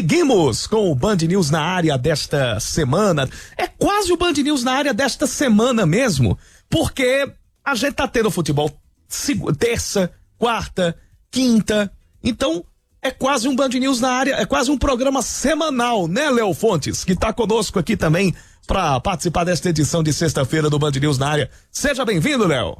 Seguimos com o Band News na área desta semana. É quase o Band News na área desta semana mesmo, porque a gente tá tendo futebol terça, quarta, quinta, então é quase um Band News na área, é quase um programa semanal, né, Léo Fontes, que tá conosco aqui também para participar desta edição de sexta-feira do Band News na área. Seja bem-vindo, Léo.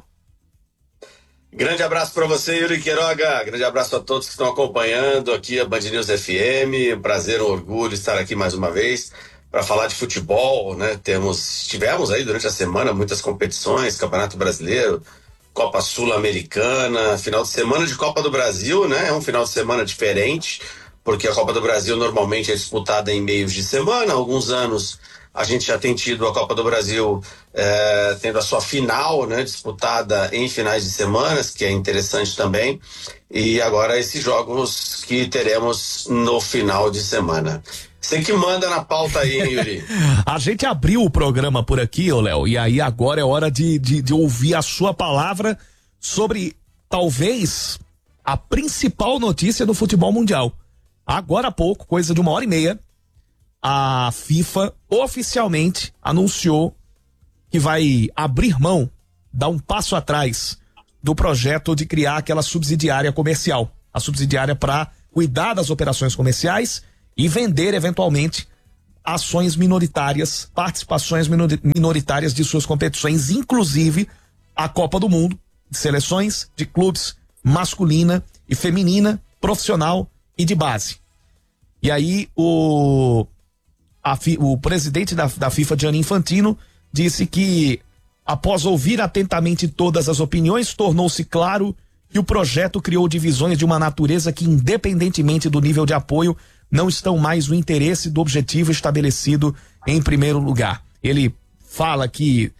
Grande abraço para você, Yuri Queiroga. Grande abraço a todos que estão acompanhando aqui a Band News FM. Um prazer, um orgulho estar aqui mais uma vez para falar de futebol, né? Tivemos aí durante a semana muitas competições, Campeonato Brasileiro, Copa Sul-Americana, final de semana de Copa do Brasil, né? É um final de semana diferente, porque a Copa do Brasil normalmente é disputada em meios de semana. Há alguns anos a gente já tem tido a Copa do Brasil tendo a sua final, né, disputada em finais de semanas, que é interessante também. E agora esses jogos que teremos no final de semana. Você que manda na pauta aí, hein, Yuri? A gente abriu o programa por aqui, ô Léo, e aí agora é hora de ouvir a sua palavra sobre, talvez, a principal notícia do futebol mundial. Agora há pouco, coisa de 1h30, a FIFA oficialmente anunciou que vai abrir mão, dar um passo atrás do projeto de criar aquela subsidiária comercial, a subsidiária para cuidar das operações comerciais e vender eventualmente ações minoritárias, participações minoritárias de suas competições, inclusive a Copa do Mundo de seleções, de clubes masculina e feminina, profissional e de base. E aí o presidente da FIFA, Gianni Infantino, disse que, após ouvir atentamente todas as opiniões, tornou-se claro que o projeto criou divisões de uma natureza que, independentemente do nível de apoio, não estão mais no interesse do objetivo estabelecido em primeiro lugar. Ele fala que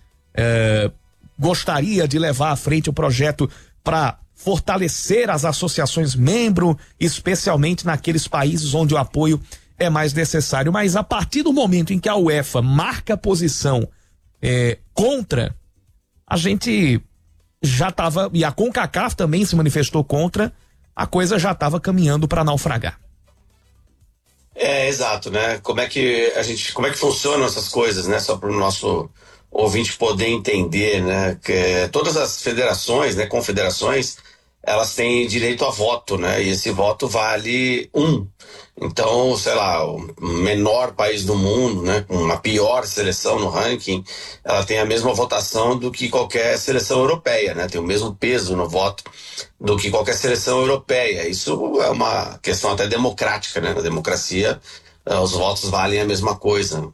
gostaria de levar à frente o projeto para fortalecer as associações membro, especialmente naqueles países onde o apoio é mais necessário, mas a partir do momento em que a UEFA marca posição contra, a gente já estava, e a CONCACAF também se manifestou contra, a coisa já estava caminhando para naufragar. Exato, né? Como é que funcionam essas coisas, né? Só para o nosso ouvinte poder entender, né? Que todas as federações, né, confederações, elas têm direito a voto, né? E esse voto vale 1. Então, sei lá, o menor país do mundo, né, com uma pior seleção no ranking, ela tem a mesma votação do que qualquer seleção europeia, né? Tem o mesmo peso no voto do que qualquer seleção europeia. Isso é uma questão até democrática, né? Na democracia, os votos valem a mesma coisa.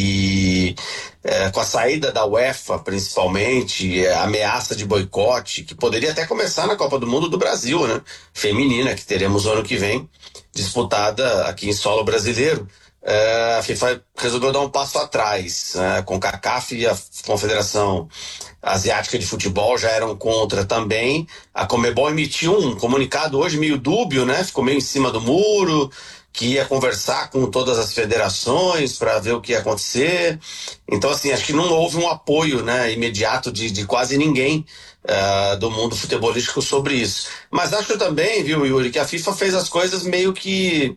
E com a saída da UEFA, principalmente, a ameaça de boicote, que poderia até começar na Copa do Mundo do Brasil, né? Feminina, que teremos o ano que vem, disputada aqui em solo brasileiro, a FIFA resolveu dar um passo atrás, né? A CONCACAF e a Confederação Asiática de Futebol já eram contra também. A Conmebol emitiu um comunicado hoje meio dúbio, né? Ficou meio em cima do muro, que ia conversar com todas as federações para ver o que ia acontecer. Então, assim, acho que não houve um apoio, né, imediato de quase ninguém do mundo futebolístico sobre isso. Mas acho também, viu, Yuri, que a FIFA fez as coisas meio que...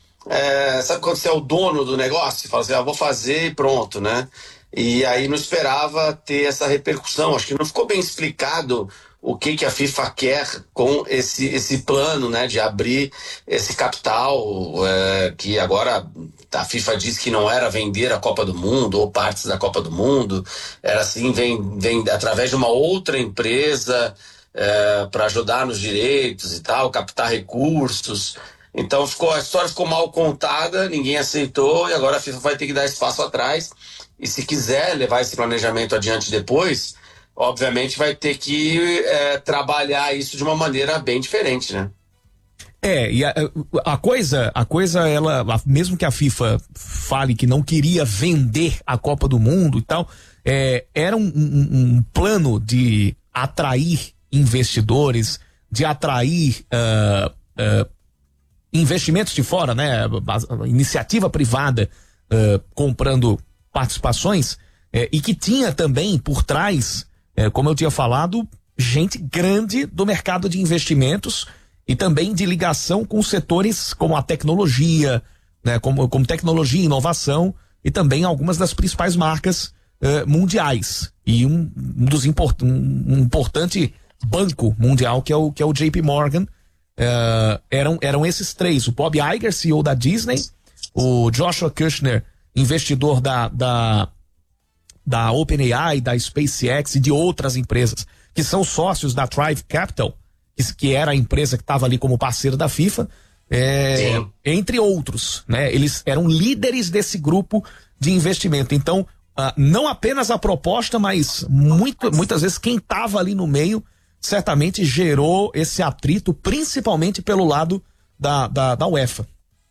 sabe quando você é o dono do negócio? Você fala assim, vou fazer e pronto, né? E aí não esperava ter essa repercussão. Acho que não ficou bem explicado o que a FIFA quer com esse plano, né, de abrir esse capital, que agora a FIFA diz que não era vender a Copa do Mundo ou partes da Copa do Mundo, era assim, vem através de uma outra empresa para ajudar nos direitos e tal, captar recursos. Então a história ficou mal contada, ninguém aceitou e agora a FIFA vai ter que dar esse passo atrás. E se quiser levar esse planejamento adiante depois, obviamente vai ter que trabalhar isso de uma maneira bem diferente, né? E a coisa, ela, mesmo que a FIFA fale que não queria vender a Copa do Mundo e tal, era um plano de atrair investidores, de atrair investimentos de fora, né? A iniciativa privada comprando participações, e que tinha também por trás, como eu tinha falado, gente grande do mercado de investimentos e também de ligação com setores como a tecnologia, né? Como tecnologia e inovação, e também algumas das principais marcas mundiais. E um importante banco mundial que é o JP Morgan. Eram esses três: o Bob Iger, CEO da Disney, o Joshua Kushner, investidor da OpenAI, da SpaceX e de outras empresas, que são sócios da Thrive Capital, que era a empresa que estava ali como parceiro da FIFA, entre outros, né? Eles eram líderes desse grupo de investimento. Então, não apenas a proposta, mas muitas vezes quem estava ali no meio certamente gerou esse atrito, principalmente pelo lado da UEFA.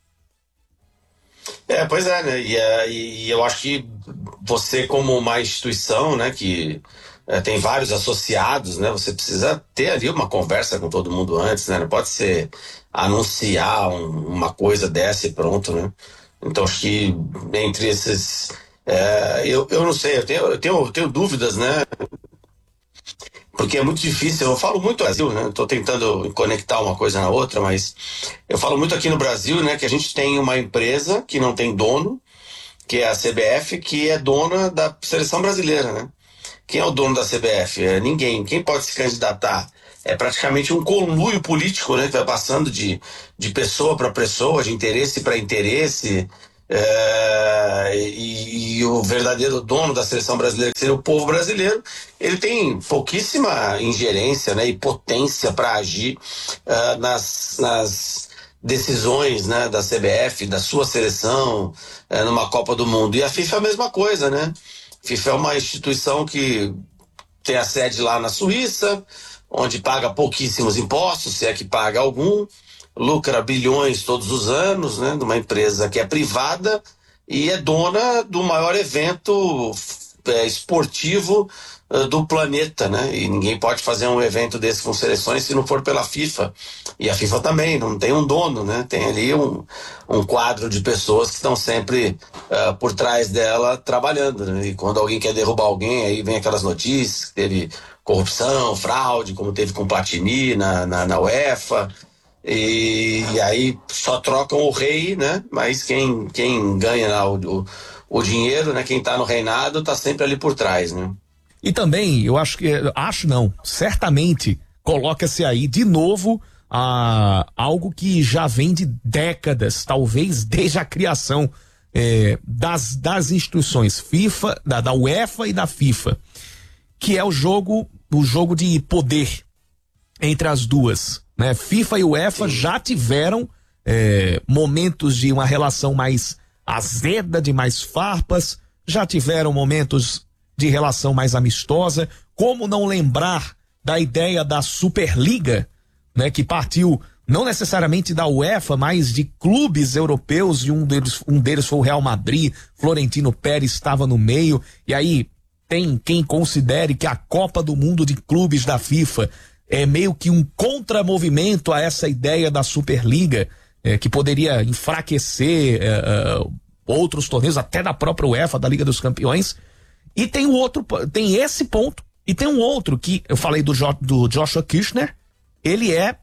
Pois é, né? E eu acho que você, como uma instituição, né, que tem vários associados, né, você precisa ter ali uma conversa com todo mundo antes, né? Não pode ser anunciar uma coisa dessa e pronto, né? Então acho que entre esses, eu não sei, eu tenho dúvidas, né? Porque é muito difícil, eu falo muito no Brasil, né? Estou tentando conectar uma coisa na outra, mas eu falo muito aqui no Brasil, né? Que a gente tem uma empresa que não tem dono, que é a CBF, que é dona da seleção brasileira, né? Quem é o dono da CBF? É ninguém. Quem pode se candidatar? É praticamente um conluio político, né? Que vai passando de pessoa para pessoa, de interesse para interesse. E o verdadeiro dono da seleção brasileira, que seria o povo brasileiro, ele tem pouquíssima ingerência, né, e potência para agir nas decisões, né, da CBF, da sua seleção, numa Copa do Mundo. E a FIFA é a mesma coisa, né? A FIFA é uma instituição que tem a sede lá na Suíça, onde paga pouquíssimos impostos, se é que paga algum, lucra bilhões todos os anos, né, de uma empresa que é privada e é dona do maior evento esportivo do planeta, né? E ninguém pode fazer um evento desse com seleções se não for pela FIFA. E a FIFA também não tem um dono, né? Tem ali um quadro de pessoas que estão sempre por trás dela trabalhando, né? E quando alguém quer derrubar alguém, aí vem aquelas notícias que teve corrupção, fraude, como teve com Platini na UEFA. E aí só trocam o rei, né? Mas quem ganha lá o dinheiro, né? Quem tá no reinado tá sempre ali por trás, né? E também, certamente coloca-se aí de novo algo que já vem de décadas, talvez desde a criação das instituições FIFA, da UEFA e da FIFA, que é o jogo de poder entre as duas, né? FIFA e UEFA já tiveram momentos de uma relação mais azeda, de mais farpas, já tiveram momentos de relação mais amistosa. Como não lembrar da ideia da Superliga, né, que partiu não necessariamente da UEFA, mas de clubes europeus, e um deles foi o Real Madrid. Florentino Pérez estava no meio, e aí tem quem considere que a Copa do Mundo de Clubes da FIFA é meio que um contramovimento a essa ideia da Superliga, que poderia enfraquecer outros torneios, até da própria UEFA, da Liga dos Campeões. E tem esse ponto, e tem um outro que eu falei do Joshua Kushner. Ele é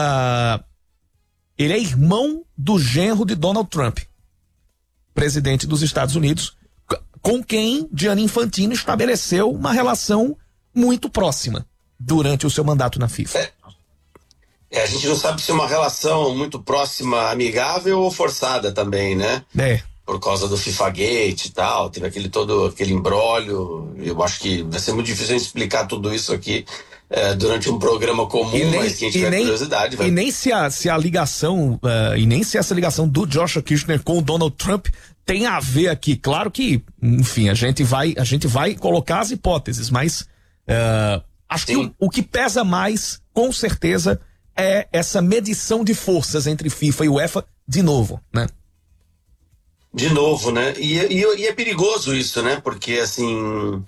irmão do genro de Donald Trump, presidente dos Estados Unidos, com quem Gianni Infantino estabeleceu uma relação muito próxima durante o seu mandato na FIFA. A gente não sabe se é uma relação muito próxima, amigável ou forçada também, né? Por causa do FIFA-Gate e tal, teve todo aquele imbróglio. Eu acho que vai ser muito difícil explicar tudo isso aqui durante um programa comum, mas quem tiver curiosidade vai... E nem se a ligação, e nem se essa ligação do Joshua Kushner com o Donald Trump tem a ver aqui. Claro que, enfim, a gente vai colocar as hipóteses, mas acho que o que pesa mais, com certeza, é essa medição de forças entre FIFA e UEFA de novo, né? De novo, né? E é perigoso isso, né? Porque, assim,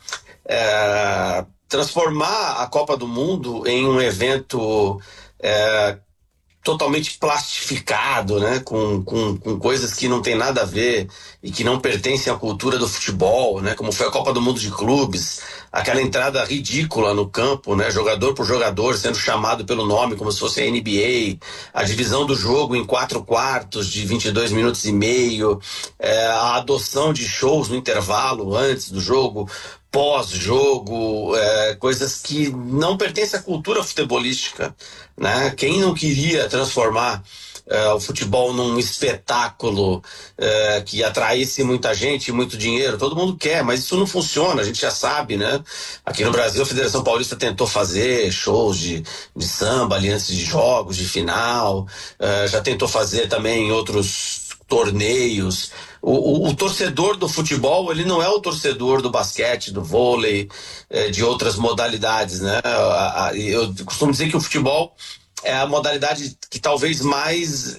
transformar a Copa do Mundo em um evento totalmente plastificado, né? Com coisas que não tem nada a ver e que não pertencem à cultura do futebol, né? Como foi a Copa do Mundo de Clubes, aquela entrada ridícula no campo, né? Jogador por jogador sendo chamado pelo nome como se fosse a NBA, a divisão do jogo em 4 quartos de 22 minutos e meio, a adoção de shows no intervalo antes do jogo, pós-jogo, coisas que não pertencem à cultura futebolística, né? Quem não queria transformar o futebol num espetáculo que atraísse muita gente, muito dinheiro, todo mundo quer, mas isso não funciona, a gente já sabe, né? Aqui no Brasil a Federação Paulista tentou fazer shows de samba ali antes de jogos, de final, já tentou fazer também em outros torneios. O torcedor do futebol, ele não é o torcedor do basquete, do vôlei, de outras modalidades, né? Eu costumo dizer que o futebol é a modalidade que talvez mais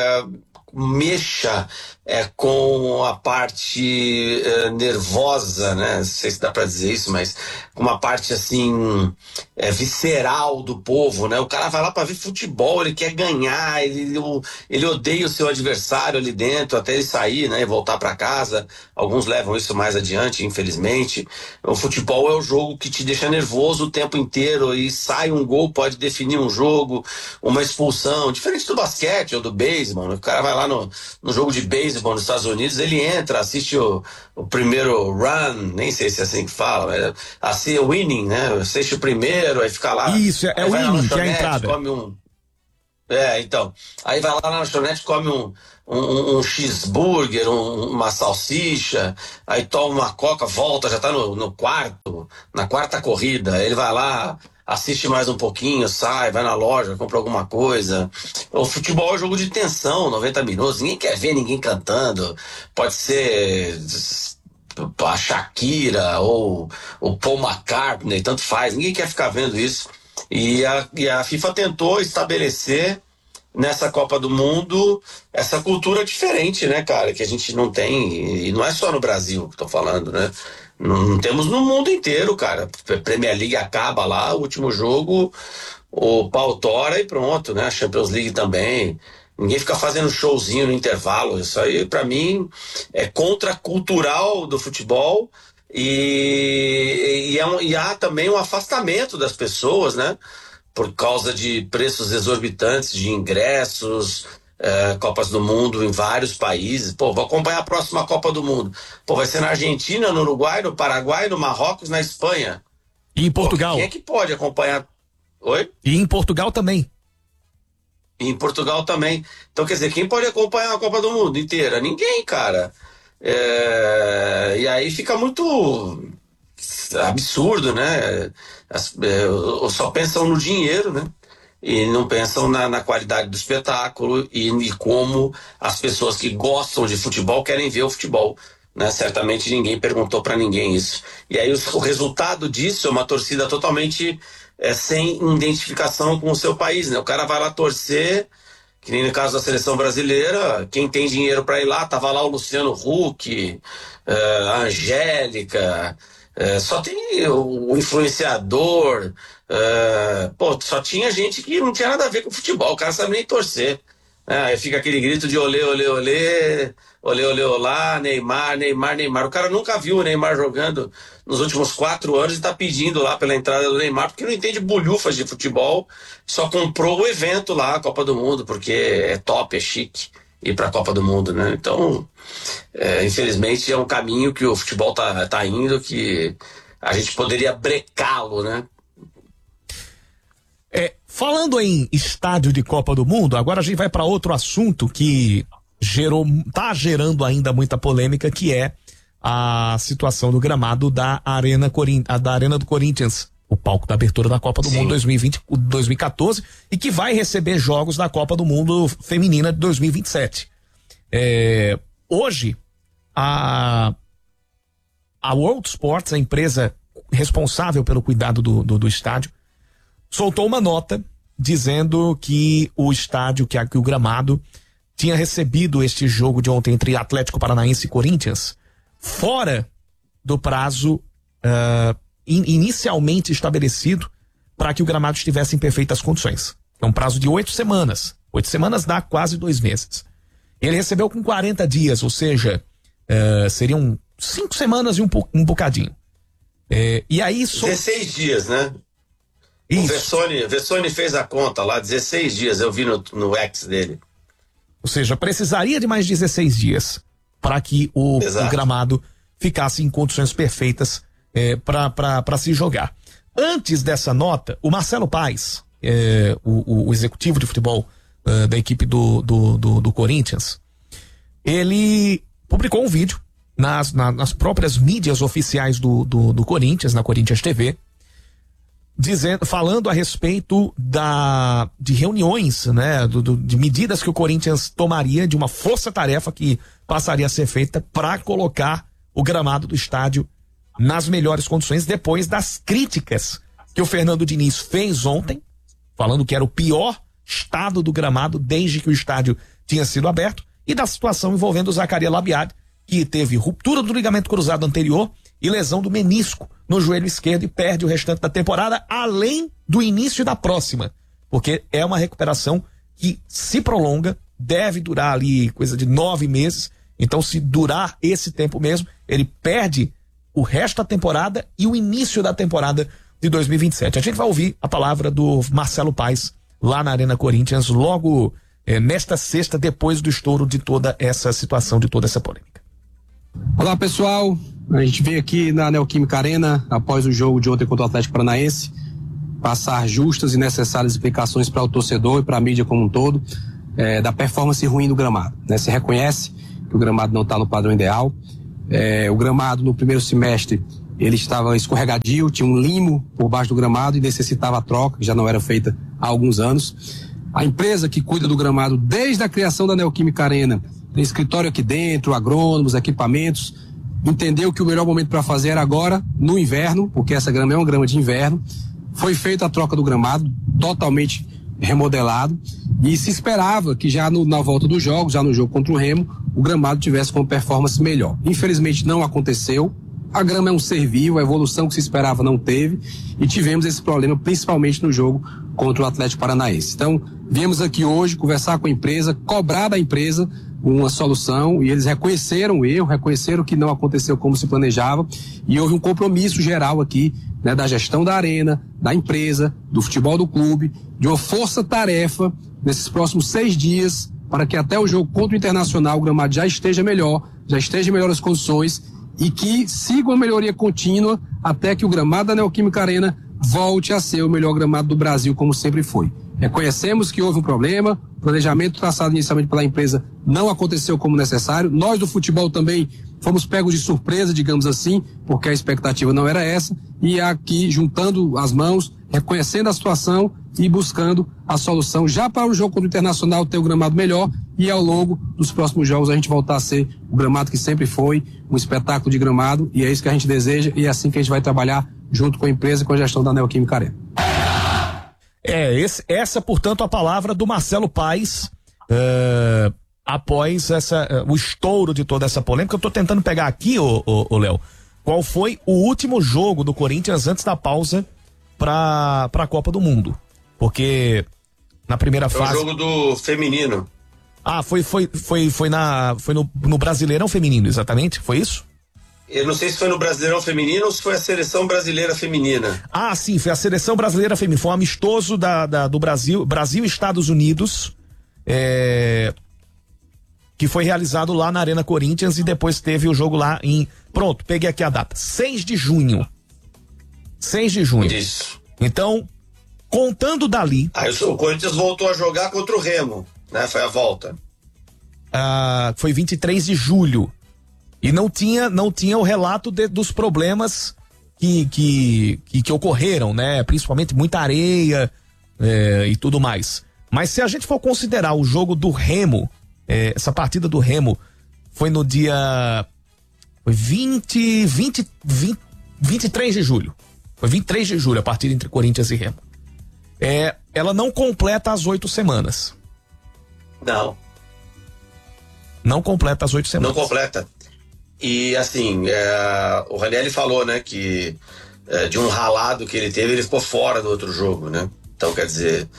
mexa com a parte nervosa, né? Não sei se dá para dizer isso, mas com uma parte assim visceral do povo, né? O cara vai lá para ver futebol, ele quer ganhar, ele odeia o seu adversário ali dentro até ele sair, né? E voltar para casa. Alguns levam isso mais adiante, infelizmente. O futebol é o jogo que te deixa nervoso o tempo inteiro e sai um gol, pode definir um jogo, uma expulsão, diferente do basquete ou do beisebol, né? O cara vai lá no jogo de beisebol nos Estados Unidos, ele entra, assiste o primeiro run, nem sei se é assim que fala, mas assim, o winning, né? Assiste o primeiro, aí fica lá. Isso, é o winning, que é a entrada. Come então. Aí vai lá na lanchonete, come um cheeseburger, uma salsicha, aí toma uma coca, volta, já tá na quarta corrida, aí ele vai lá, assiste mais um pouquinho, sai, vai na loja, compra alguma coisa. O futebol é um jogo de tensão, 90 minutos, ninguém quer ver ninguém cantando, pode ser a Shakira ou o Paul McCartney, tanto faz, ninguém quer ficar vendo isso. E a FIFA tentou estabelecer nessa Copa do Mundo essa cultura diferente, né, cara, que a gente não tem, e não é só no Brasil que tô falando, né? Não temos no mundo inteiro, cara. A Premier League acaba lá, o último jogo, o pau tora e pronto, né? A Champions League também. Ninguém fica fazendo showzinho no intervalo. Isso aí, pra mim, é contracultural do futebol e há também um afastamento das pessoas, né? Por causa de preços exorbitantes de ingressos, Copas do Mundo em vários países. Pô, vou acompanhar a próxima Copa do Mundo. Pô, vai ser na Argentina, no Uruguai, no Paraguai, no Marrocos, na Espanha. E em Portugal. Pô, quem é que pode acompanhar? Oi? E em Portugal também. E em Portugal também. Então, quer dizer, quem pode acompanhar a Copa do Mundo inteira? Ninguém, cara. E aí fica muito absurdo, né? Só pensam no dinheiro, né? E não pensam na qualidade do espetáculo e como as pessoas que gostam de futebol querem ver o futebol, né? Certamente ninguém perguntou para ninguém isso. E aí o resultado disso é uma torcida totalmente sem identificação com o seu país, né? O cara vai lá torcer, que nem no caso da seleção brasileira, quem tem dinheiro para ir lá, tava lá o Luciano Huck, a Angélica, só tem o influenciador, só tinha gente que não tinha nada a ver com futebol, o cara sabe nem torcer. Aí fica aquele grito de olê, olê, olê, olê, olê, olá, Neymar, Neymar, Neymar. O cara nunca viu o Neymar jogando nos últimos 4 anos e tá pedindo lá pela entrada do Neymar, porque não entende bolhufas de futebol, só comprou o evento lá, a Copa do Mundo, porque é top, é chique ir pra Copa do Mundo, né? Então, infelizmente é um caminho que o futebol tá indo, que a gente poderia brecá-lo, né? Falando em estádio de Copa do Mundo, agora a gente vai para outro assunto que tá gerando ainda muita polêmica, que é a situação do gramado da Arena do Corinthians, o palco da abertura da Copa do Mundo 2014, e que vai receber jogos da Copa do Mundo Feminina de 2027. Hoje, a World Sports, a empresa responsável pelo cuidado do estádio, soltou uma nota dizendo que o estádio, que o gramado, tinha recebido este jogo de ontem entre Atlético Paranaense e Corinthians fora do prazo inicialmente estabelecido para que o gramado estivesse em perfeitas condições. É um prazo de 8 semanas 8 semanas dá quase 2 meses. Ele recebeu com 40 dias, ou seja, seriam 5 semanas e um bocadinho. E aí... 16 dias, né? Isso. O Vessone fez a conta lá, 16 dias, eu vi no X dele. Ou seja, precisaria de mais 16 dias para que o gramado ficasse em condições perfeitas para se jogar. Antes dessa nota, o Marcelo Paes, o executivo de futebol da equipe do Corinthians, ele publicou um vídeo nas próprias mídias oficiais do Corinthians, na Corinthians TV, falando a respeito de reuniões, né, de medidas que o Corinthians tomaria, de uma força-tarefa que passaria a ser feita para colocar o gramado do estádio nas melhores condições, depois das críticas que o Fernando Diniz fez ontem, falando que era o pior estado do gramado desde que o estádio tinha sido aberto, e da situação envolvendo o Zacarias Labiad, que teve ruptura do ligamento cruzado anterior e lesão do menisco no joelho esquerdo e perde o restante da temporada, além do início da próxima, porque é uma recuperação que se prolonga, deve durar ali coisa de 9 meses, então se durar esse tempo mesmo, ele perde o resto da temporada e o início da temporada de 2027. A gente vai ouvir a palavra do Marcelo Paes lá na Arena Corinthians logo nesta sexta, depois do estouro de toda essa situação, de toda essa polêmica. Olá, pessoal, a gente veio aqui na Neoquímica Arena após o jogo de ontem contra o Atlético Paranaense passar justas e necessárias explicações para o torcedor e para a mídia como um todo da performance ruim do gramado, né? Se reconhece que o gramado não está no padrão ideal. O gramado no primeiro semestre ele estava escorregadio, tinha um limo por baixo do gramado e necessitava a troca, que já não era feita há alguns anos. A empresa que cuida do gramado desde a criação da Neoquímica Arena, tem escritório aqui dentro, agrônomos, equipamentos, entendeu que o melhor momento para fazer era agora, no inverno, porque essa grama é uma grama de inverno. Foi feita a troca do gramado, totalmente remodelado, e se esperava que já na volta dos jogos, já no jogo contra o Remo, o gramado tivesse com performance melhor. Infelizmente não aconteceu. A grama é um ser vivo, a evolução que se esperava não teve, e tivemos esse problema principalmente no jogo contra o Atlético Paranaense. Então, viemos aqui hoje conversar com a empresa, cobrar da empresa uma solução, e eles reconheceram o erro, reconheceram que não aconteceu como se planejava, e houve um compromisso geral aqui, né, da gestão da arena, da empresa, do futebol do clube, de uma força-tarefa nesses próximos 6 dias, para que até o jogo contra o Internacional o gramado já esteja melhor, já esteja em melhores condições, e que siga uma melhoria contínua até que o gramado da Neoquímica Arena volte a ser o melhor gramado do Brasil, como sempre foi. Reconhecemos que houve um problema, o planejamento traçado inicialmente pela empresa não aconteceu como necessário. Nós do futebol também fomos pegos de surpresa, digamos assim, porque a expectativa não era essa, e aqui juntando as mãos, reconhecendo a situação e buscando a solução já para o jogo contra o Internacional ter o gramado melhor, e ao longo dos próximos jogos a gente voltar a ser o gramado que sempre foi, um espetáculo de gramado, e é isso que a gente deseja, e é assim que a gente vai trabalhar junto com a empresa e com a gestão da Neoquímica Arena. Essa, portanto, a palavra do Marcelo Paes após o estouro de toda essa polêmica. Eu tô tentando pegar aqui, ô Léo, qual foi o último jogo do Corinthians antes da pausa pra Copa do Mundo. Porque na primeira fase... Foi o jogo do feminino. Ah, foi no Brasileirão Feminino, exatamente? Foi isso? Eu não sei se foi no Brasileirão Feminino ou se foi a Seleção Brasileira Feminina. Ah, sim, foi a Seleção Brasileira Feminina. Foi um amistoso do Brasil e Estados Unidos, que foi realizado lá na Arena Corinthians, e depois teve o jogo lá pronto, peguei aqui a data, 6 de junho. 6 de junho. Isso. Então, contando dali... Aí o Corinthians voltou a jogar contra o Remo, né? Foi a volta. Foi 23 de julho. E não tinha o relato dos problemas que ocorreram, né? Principalmente muita areia e tudo mais. Mas se a gente for considerar o jogo do Remo, essa partida do Remo foi no dia 23 de julho. Foi 23 de julho a partida entre Corinthians e Remo. Ela não completa as 8 semanas. Não completa as 8 semanas. Não completa. E assim, o Ranieri falou, né, que de um ralado que ele teve, ele ficou fora do outro jogo, né? Então, quer dizer,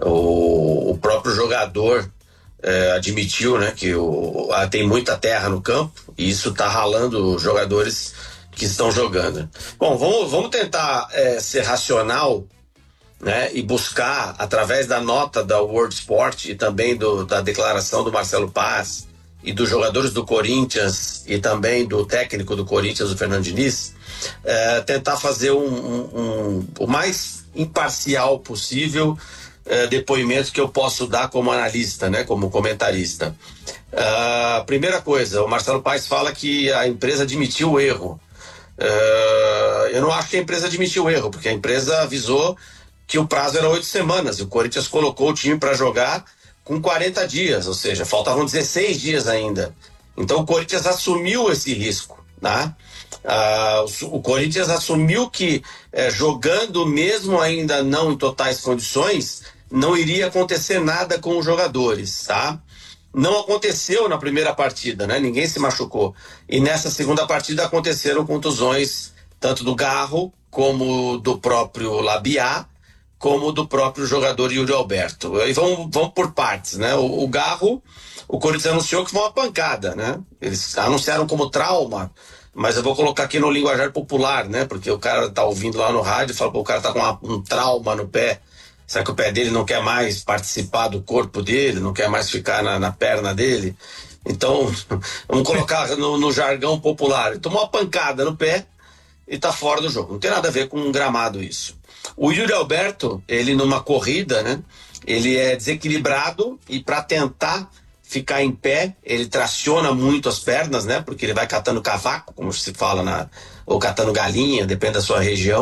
O próprio jogador admitiu, né, que tem muita terra no campo e isso está ralando os jogadores que estão jogando. Bom, vamos tentar ser racional, né, e buscar, através da nota da World Sport e também da declaração do Marcelo Paz e dos jogadores do Corinthians e também do técnico do Corinthians, o Fernando Diniz, tentar fazer o mais imparcial possível depoimento que eu posso dar como analista, né, como comentarista. Primeira coisa, o Marcelo Paz fala que a empresa admitiu o erro. Eu não acho que a empresa admitiu o erro, porque a empresa avisou que o prazo era 8 semanas e o Corinthians colocou o time para jogar com 40 dias, ou seja, faltavam 16 dias ainda. Então o Corinthians assumiu esse risco, né? O Corinthians assumiu que jogando mesmo ainda não em totais condições, não iria acontecer nada com os jogadores, tá? Não aconteceu na primeira partida, né? Ninguém se machucou. E nessa segunda partida aconteceram contusões tanto do Garro como do próprio Labiá, como do próprio jogador Yuri Alberto. E vamos por partes, né? O Garro, o Corinthians anunciou que foi uma pancada, né? Eles anunciaram como trauma, mas eu vou colocar aqui no linguajar popular, né? Porque o cara tá ouvindo lá no rádio e fala, pô, o cara tá com um trauma no pé. Será que o pé dele não quer mais participar do corpo dele, não quer mais ficar na perna dele? Então, vamos colocar no jargão popular. Ele tomou uma pancada no pé e tá fora do jogo. Não tem nada a ver com um gramado isso. O Yuri Alberto, ele numa corrida, né? Ele é desequilibrado e para tentar ficar em pé, ele traciona muito as pernas, né? Porque ele vai catando cavaco, como se fala, ou catando galinha, depende da sua região.